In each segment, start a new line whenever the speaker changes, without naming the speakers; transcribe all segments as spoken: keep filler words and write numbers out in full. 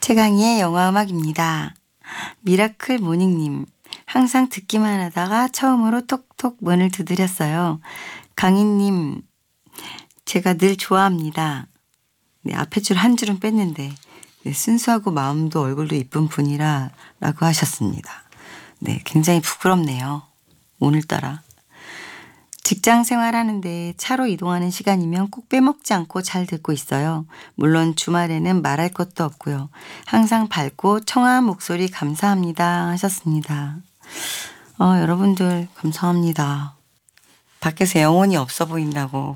최강희의 영화음악입니다. 미라클 모닝님, 항상 듣기만 하다가 처음으로 톡톡 문을 두드렸어요. 강희님, 제가 늘 좋아합니다. 네, 앞에 줄 한 줄은 뺐는데 네, 순수하고 마음도 얼굴도 이쁜 분이라 라고 하셨습니다. 네, 굉장히 부끄럽네요. 오늘따라. 직장 생활하는데 차로 이동하는 시간이면 꼭 빼먹지 않고 잘 듣고 있어요. 물론 주말에는 말할 것도 없고요. 항상 밝고 청아한 목소리 감사합니다 하셨습니다. 어, 여러분들 감사합니다. 밖에서 영혼이 없어 보인다고.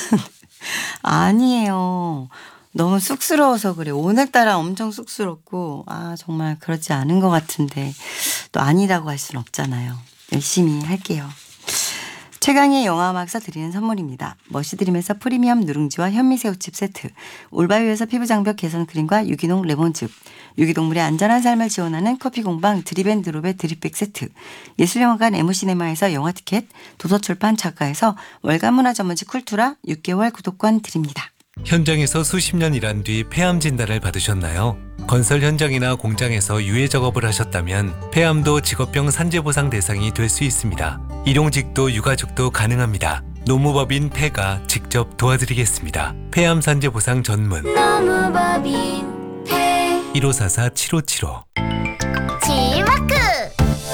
아니에요. 너무 쑥스러워서 그래. 오늘따라 엄청 쑥스럽고 아 정말 그렇지 않은 것 같은데 또 아니라고 할 수는 없잖아요. 열심히 할게요. 최강의 영화음악사 드리는 선물입니다. 머시드림에서 프리미엄 누룽지와 현미새우칩 세트, 올바이오에서 피부장벽 개선 크림과 유기농 레몬즙, 유기동물의 안전한 삶을 지원하는 커피공방 드립앤드롭의 드립백 세트, 예술영화관 에무시네마에서 영화 티켓, 도서출판 작가에서 월간 문화 전문지 쿨투라 육 개월 구독권 드립니다.
현장에서 수십 년 일한 뒤 폐암 진단을 받으셨나요? 건설 현장이나 공장에서 유해 작업을 하셨다면 폐암도 직업병 산재보상 대상이 될 수 있습니다. 일용직도 유가족도 가능합니다. 노무법인 폐가 직접 도와드리겠습니다. 폐암 산재보상 전문
노무법인 폐
일오사사 칠오칠오